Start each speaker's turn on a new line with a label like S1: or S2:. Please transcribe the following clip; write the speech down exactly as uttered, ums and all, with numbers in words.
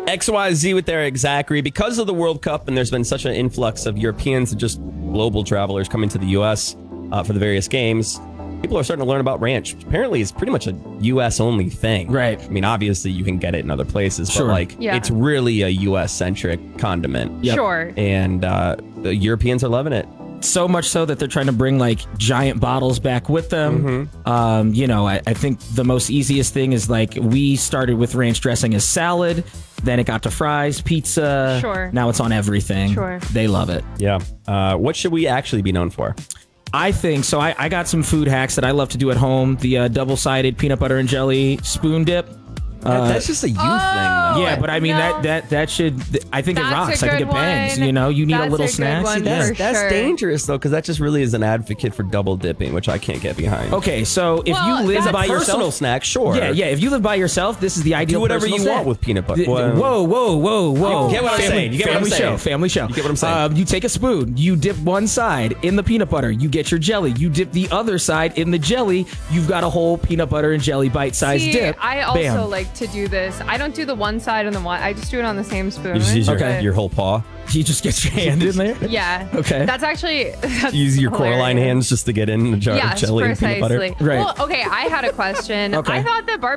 S1: X Y Z with Eric Zachary. Because of the World Cup, and there's been such an influx of Europeans and just global travelers coming to the U S uh, for the various games, people are starting to learn about ranch, which apparently is pretty much a U S only thing.
S2: Right.
S1: I mean, obviously you can get it in other places,
S2: Sure.
S1: but like
S3: Yeah.
S1: it's really a U S centric condiment.
S2: Yep.
S3: Sure.
S1: And uh, the Europeans are loving it.
S2: So much so that they're trying to bring like giant bottles back with them.
S1: Mm-hmm.
S2: Um, you know, I, I think the most easiest thing is like we started with ranch dressing as salad, then it got to fries, pizza.
S3: Sure.
S2: Now it's on everything.
S3: Sure.
S2: They love it.
S1: Yeah. Uh, what should we actually be known for?
S2: I think so. I, I got some food hacks that I love to do at home. The uh, double-sided peanut butter and jelly spoon dip.
S1: That- that's just a you thing, though.
S2: Yeah, but I mean
S3: no.
S2: that that that should. I think
S3: That's
S2: it rocks.
S3: a
S2: I think it
S3: good
S2: bangs.
S3: one.
S2: You know, you need
S3: That's
S2: a little
S3: a good
S2: snack.
S3: one.
S2: See,
S1: That's,
S3: For
S1: that's
S3: sure.
S1: dangerous, though, because that just really is an advocate for double dipping, which I can't get behind.
S2: Okay, so if
S3: Well,
S2: you live
S3: that's
S2: by
S1: Personal
S2: yourself,
S1: snack, sure.
S2: yeah, yeah. If you live by yourself, this is the ideal.
S1: Do whatever
S2: personal
S1: you
S2: snack.
S1: want with peanut butter.
S2: Th-
S1: Well-
S2: Whoa, whoa, whoa, whoa!
S1: You get what I'm
S2: family,
S1: saying. You get what I'm
S2: family
S1: saying.
S2: show, family show.
S1: You get what I'm saying.
S2: Um, you take a spoon, you dip one side in the peanut butter, you get your jelly. You dip the other side in the jelly. You've got a whole peanut butter and jelly bite-sized
S3: See,
S2: dip.
S3: I also
S2: Bam.
S3: like to do this. I don't do the one side and the one. I just do it on the same spoon.
S1: You just use your,
S2: Okay.
S1: your whole paw.
S2: You just get your hand in there.
S3: Yeah.
S2: Okay.
S3: That's actually that's
S1: Use your Coraline
S3: hilarious.
S1: hands just to get in the jar
S3: Yes,
S1: of jelly
S3: precisely.
S1: and peanut butter.
S2: Right.
S3: Well, okay, I had a question.
S2: Okay.
S3: I thought that